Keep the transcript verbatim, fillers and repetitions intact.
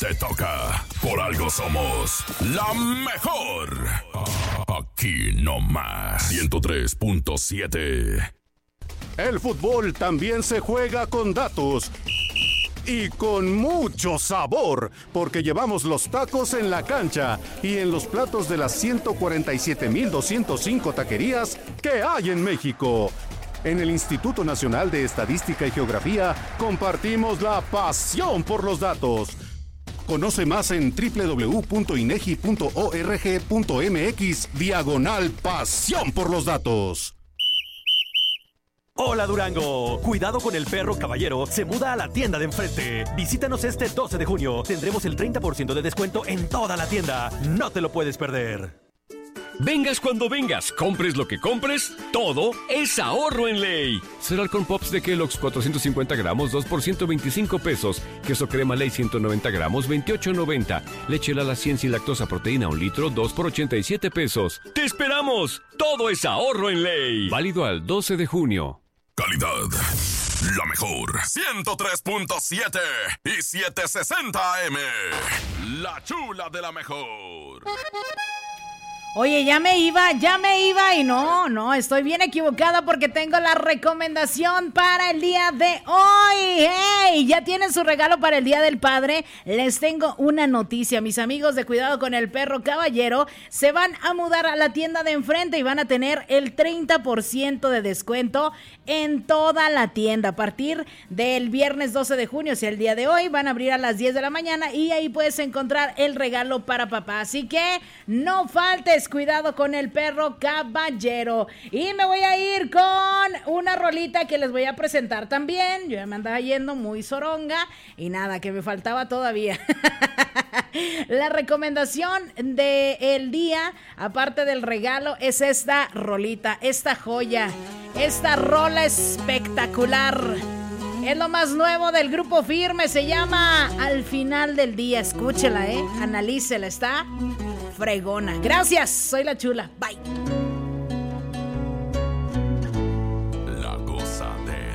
Te toca. Por algo somos la mejor. Aquí nomás. ciento tres punto siete. El fútbol también se juega con datos. Y con mucho sabor, porque llevamos los tacos en la cancha y en los platos de las ciento cuarenta y siete mil doscientos cinco taquerías que hay en México. En el Instituto Nacional de Estadística y Geografía compartimos la pasión por los datos. Conoce más en doble u doble u doble u punto inegi punto org punto mx diagonal pasión por los datos. Hola Durango, cuidado con el perro caballero, se muda a la tienda de enfrente. Visítanos este doce de junio, tendremos el treinta por ciento de descuento en toda la tienda. No te lo puedes perder. Vengas cuando vengas, compres lo que compres, todo es ahorro en Ley. Cereal con Pops de Kellogg's cuatrocientos cincuenta gramos, dos por ciento veinticinco pesos. Queso crema Ley ciento noventa gramos, veintiocho noventa. Leche Lala cien sin lactosa proteína un litro, dos por ochenta y siete pesos. ¡Te esperamos! Todo es ahorro en Ley. Válido al doce de junio. Calidad, la mejor. ciento tres punto siete y setecientos sesenta A M. La chula de la mejor. Oye, ya me iba, ya me iba y no, no, estoy bien equivocada porque tengo la recomendación para el día de hoy. ¡Hey! ¿Ya tienen su regalo para el Día del Padre? Les tengo una noticia. Mis amigos de Cuidado con el Perro Caballero se van a mudar a la tienda de enfrente y van a tener el treinta por ciento de descuento en toda la tienda. A partir del viernes doce de junio, o sea, el día de hoy, van a abrir a las diez de la mañana y ahí puedes encontrar el regalo para papá. Así que no faltes. Cuidado con el Perro Caballero. Y me voy a ir con una rolita que les voy a presentar también. Yo ya me andaba yendo muy zoronga y nada, que me faltaba todavía. La recomendación del día, aparte del regalo, es esta rolita, esta joya, esta rola espectacular. Es lo más nuevo del Grupo Firme, se llama Al Final del Día. Escúchela, eh, analícela, está fregona. Gracias, soy la Chula. Bye.